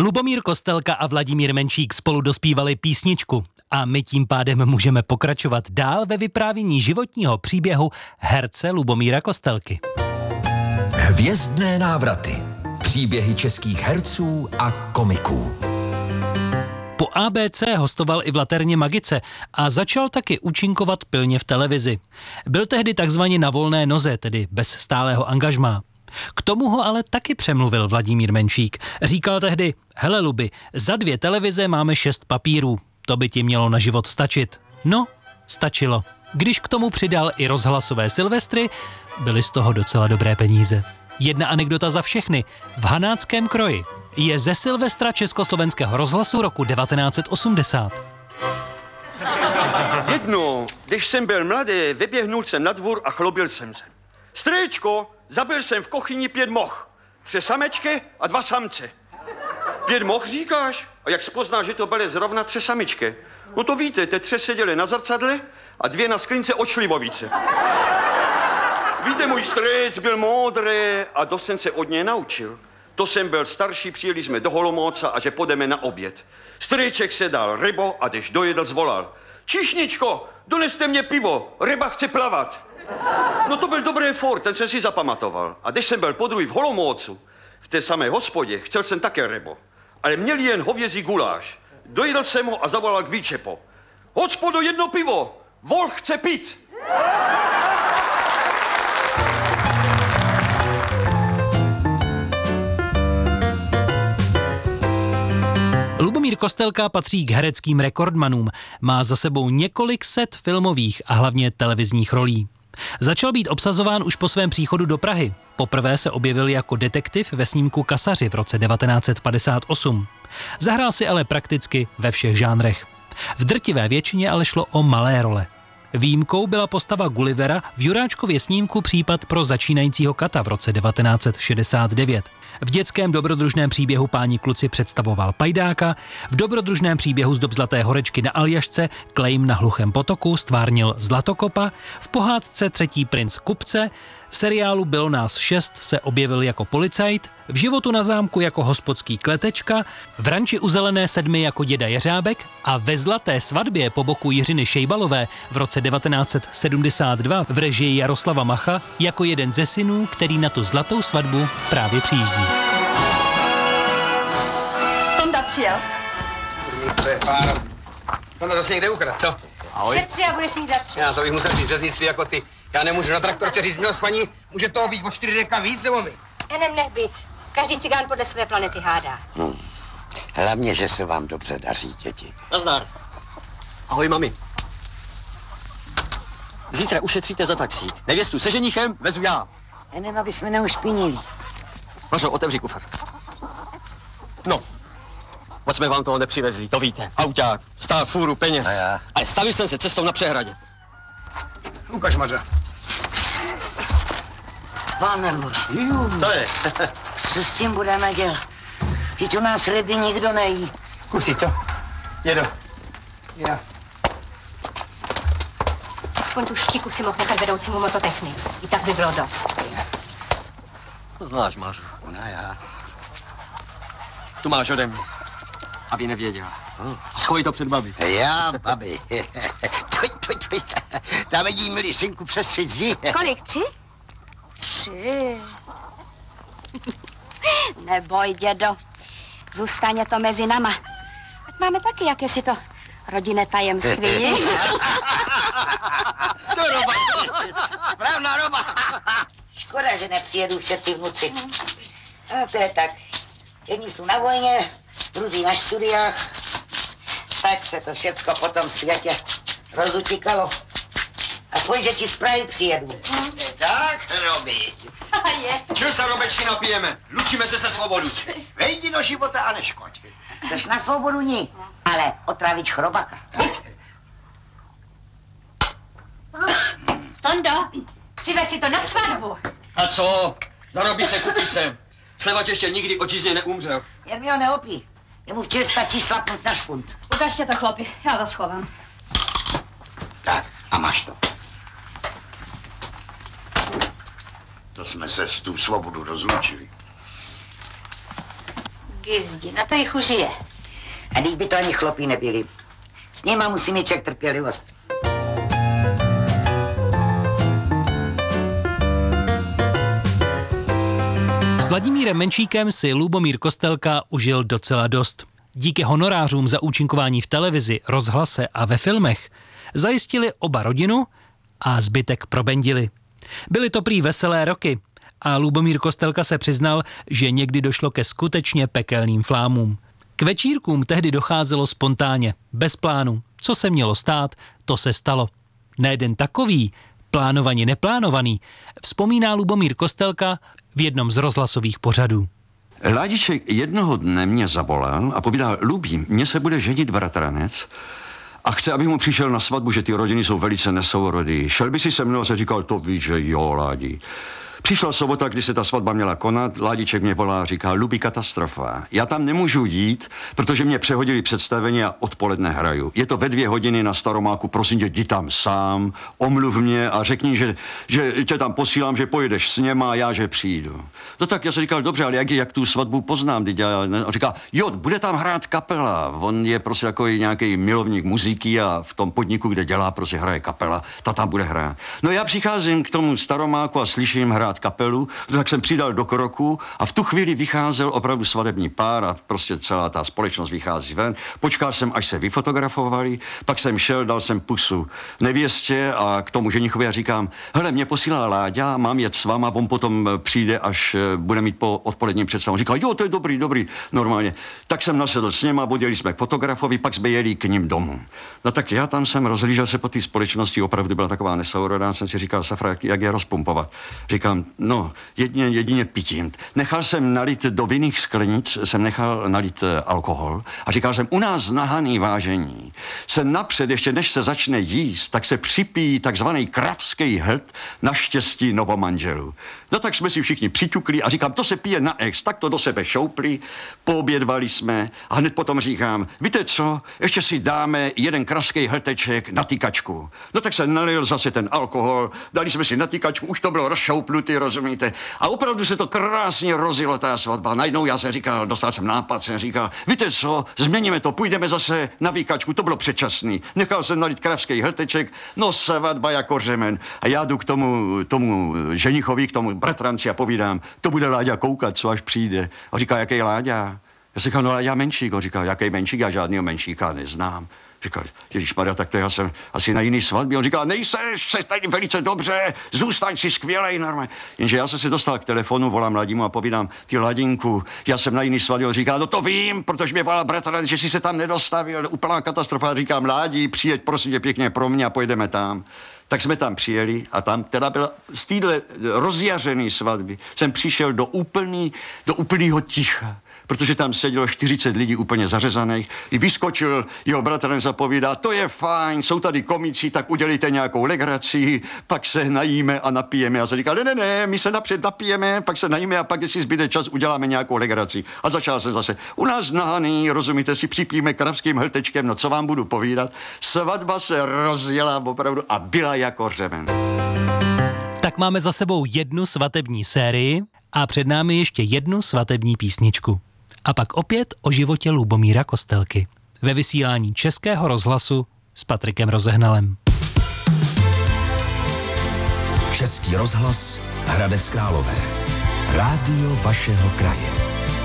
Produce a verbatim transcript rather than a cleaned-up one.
Lubomír Kostelka a Vladimír Menšík spolu dospívali písničku a my tím pádem můžeme pokračovat dál ve vyprávění životního příběhu herce Lubomíra Kostelky. Hvězdné návraty. Příběhy českých herců a komiků. Po A B C hostoval i v Laterně Magice a začal taky účinkovat pilně v televizi. Byl tehdy takzvaně na volné noze, tedy bez stálého angažmá. K tomu ho ale taky přemluvil Vladimír Menšík. Říkal tehdy: hele Lubi, za dvě televize máme šest papírů, to by ti mělo na život stačit. No, stačilo. Když k tomu přidal i rozhlasové Silvestry, byly z toho docela dobré peníze. Jedna anekdota za všechny. V Hanáckém kroji je ze Silvestra Československého rozhlasu roku devatenáct set osmdesát. Jednou, když jsem byl mladý, vyběhnul jsem na dvůr a chlobil jsem se. Strýčko, zabil jsem v kuchyni pět moh. Tři samečky a dva samce. Pět moh říkáš? A jak spoznáš, že to byly zrovna tři samičky? No to víte, ty tři seděly na zrcadle a dvě na sklince od šlivovice. Víte, můj strýc byl moudrý a dost jsem se od něj naučil. To jsem byl starší, přijeli jsme do Holomouca a že půjdeme na oběd. Strýček se dal rybo a když dojedl, zvolal: Číšničko, doneste mě pivo, ryba chce plavat. No to byl dobrý furt, ten jsem si zapamatoval. A když jsem byl podruhý v Holomoucu, v té samé hospodě, chtěl jsem také rybo. Ale měli jen hovězí guláš. Dojedl jsem ho a zavolal k výčepo: Hospodo, jedno pivo, vol chce pít. Lubomír Kostelka patří k hereckým rekordmanům. Má za sebou několik set filmových a hlavně televizních rolí. Začal být obsazován už po svém příchodu do Prahy. Poprvé se objevil jako detektiv ve snímku Kasaři v roce devatenáct set padesát osm. Zahrál si ale prakticky ve všech žánrech. V drtivé většině ale šlo o malé role. Výjimkou byla postava Gullivera v Juráčkově snímku Případ pro začínajícího kata v roce devatenáct set šedesát devět. V dětském dobrodružném příběhu Páni kluci představoval Pajdáka, v dobrodružném příběhu Z dob zlaté horečky na Aljašce Klejm na hluchém potoku stvárnil Zlatokopa, v pohádce Třetí princ kupce, v seriálu Bylo nás šest se objevil jako policajt, v Životu na zámku jako hospodský kletečka, v Ranči u zelené sedmi jako děda Jeřábek a ve Zlaté svatbě po boku Jiřiny Šejbalové v roce devatenáct set sedmdesát dva v režii Jaroslava Macha jako jeden ze synů, který na tu zlatou svatbu právě přijíždí. Tonda přijel. Pár. Tonda zase někde ukrad, co? Ahoj. Šetři a budeš mít za tři. Já to bych musel říct řeznictví jako ty. Já nemůžu na traktorce říct, milost paní, může toho být o čtyři deka víc, nebo my? Enem nech být. Každý cigán podle své planety hádá. Hmm. Hlavně, že se vám dobře daří, děti. Nazdar. Ahoj, mami. Zítra ušetříte za taxi. Nevěstu se ženichem vezu já. Enem, aby jsme neušpinili. Mařo, otevři kufr. No, moc jsme vám toho nepřivezli, to víte. Auták, stál fůru peněz. A já? Ale stavil jsem se cestou na přehradě. Ukaž, Maře. Pane bože, To je. co s tím budeme dělat? Teď u nás ryby nikdo nejí. Kusí, co? Jedo. Já. Aspoň tu štiku si mohl nechat vedoucímu mototechny. I tak by bylo dost. To znáš, Mařo. Ona já. Tu máš ode mě. Aby nevěděla. A schovej to před babi. Já, babi. Tuj, tuj, tuj. Tam vidí, milý synku, přes tři zdi. Kolik? Tři? Tři. Neboj, dědo. Zůstane to mezi nama. Ať máme taky jakési to rodinné tajemství. To roba. Správná roba. Škoda, že nepřijedou všetci vnuci. A to je tak. Jedni jsou na vojně, druzí na studiách. Tak se to všecko po tom světě rozutíkalo. A pojď, že ti z Prahy přijedu. Hmm. Tak, Robi. Je. Čil se, Robečky, napijeme. Lučíme se se svobodu. Vejdi do života a neškoď. Jdeš na svobodu ní, ale otravič chrobaka. Tondo, přivez si to na svatbu. A co? Zarobí se, kupí se. Slevač ještě nikdy očistně neumřel. Jen mi ho neopí. Jemu včera stačí šlapnout na špunt. Ukažte to, chlopi, já to schovám. Tak, a máš to. To jsme se s tu svobodu rozloučili. Gizdi, na to jich užije. A když by to ani chlopí nebyli. S nima musí mít člověk trpělivost. S Vladimírem Menšíkem si Lubomír Kostelka užil docela dost. Díky honorářům za účinkování v televizi, rozhlase a ve filmech zajistili oba rodinu a zbytek probendili. Byly to prý veselé roky a Lubomír Kostelka se přiznal, že někdy došlo ke skutečně pekelným flámům. K večírkům tehdy docházelo spontánně, bez plánu. Co se mělo stát, to se stalo. Nejeden takový, plánovaně neplánovaný, vzpomíná Lubomír Kostelka v jednom z rozhlasových pořadů. Ládiček jednoho dne mě zavolal a povídal, Lubí, mně se bude ženit bratranec a chce, abych mu přišel na svatbu, že ty rodiny jsou velice nesourodý. Šel by si se mnou a se říkal, to víš, že jo, Ládi. Přišla sobota, kdy se ta svatba měla konat, Ládiček mě volá a říká, Lubi, katastrofa. Já tam nemůžu jít, protože mě přehodili představení a odpoledne hraju. Je to ve dvě hodiny na Staromáku, prosím tě, jdi tam sám, omluv mě a řekni, že, že tě tam posílám, že pojedeš s něma a já, že přijdu. No tak já jsem říkal, dobře, ale jak, jak tu svatbu poznám? Já, a říká, jo, bude tam hrát kapela. On je prostě takový nějaký milovník muziky a v tom podniku, kde dělá, prostě hraje kapela, ta tam bude hrát. No já přicházím k tomu Staromáku a slyším hrát kapelu, tak jsem přidal do kroku a v tu chvíli vycházel opravdu svatební pár a prostě celá ta společnost vychází ven. Počkal jsem, až se vyfotografovali, pak jsem šel, dal jsem pusu nevěstě a k tomu ženichovi a říkám, hele, mě posílá Láďa, mám jet s váma, on potom přijde, až bude mít po odpoledním představu. Říká, jo, to je dobrý, dobrý, normálně. Tak jsem nasedl s něma, odjeli jsme k fotografovi, pak jsme jeli k ním domů. No tak já tam jsem rozhlížel se po té společnosti, opravdu byla taková nesourodá, jsem si říkal, safra, jak, jak je rozpumpovat. Říkám, no, jedině, jedině pitím. Nechal jsem nalit do vinných sklenic, jsem nechal nalit alkohol a říkal jsem, u nás na Haný, vážení se napřed, ještě než se začne jíst, tak se připíjí takzvaný kravský hlt na štěstí novomanželů. No tak jsme si všichni přiťukli a říkám, to se pije na ex, tak to do sebe šoupli, poobědvali jsme a hned potom říkám, víte co, ještě si dáme jeden kravský hlteček na tykačku. No tak se nalil zase ten alkohol, dali jsme si na tykačku, už to bylo rozšoupnutý, rozumíte? A opravdu se to krásně rozjelo, ta svatba. Najednou já jsem říkal, dostal jsem nápad, jsem říkal, víte co, změníme to, půjdeme zase na výkačku, to bylo předčasný. Nechal jsem nalit kravský hlteček, no svatba jako řemen. A já jdu k tomu, tomu ženichovi, k tomu bratranci a povídám, to bude Láďa koukat, co až přijde. A říká, jaký Láďa? Já jsem říkal, no Láďa Menšík. On říkal, jaký Menšík? Já žádnýho Menšíka neznám. Říkal, ježišmarja, tak to já jsem asi na jiný svatbě. On říkal, nejseš, jsi tady velice dobře, zůstaň si skvělej, normálně. Jenže já jsem se dostal k telefonu, volám Ladímu a povídám, ty Ladinku, já jsem na jiný svatbě. On říká, no to vím, protože mě volal bratranec, že si se tam nedostavil, úplná katastrofa. Říkám, Ládí, přijeď prosím tě pěkně pro mě a pojedeme tam. Tak jsme tam přijeli a tam teda byla z téhle rozjařený svatby jsem přišel do úplný, do úplnýho ticha. Protože tam sedělo čtyřicet lidí úplně zařezaných. I vyskočil jeho bratranec a povídá, to je fajn, jsou tady komici, tak udělejte nějakou legraci, pak se najíme a napijeme. A se říkal, ne, ne, ne, my se napřed napijeme, pak se najíme a pak, jestli zbyde čas, uděláme nějakou legraci. A začal se zase, u nás na Haný, rozumíte, si připijeme kravským hltečkem, no co vám budu povídat. Svatba se rozjela opravdu a byla jako řemen. Tak máme za sebou jednu svatební sérii a před námi ještě jednu svatební písničku. A pak opět o životě Lubomíra Kostelky. Ve vysílání Českého rozhlasu s Patrikem Rozehnalem. Český rozhlas Hradec Králové. Rádio vašeho kraje.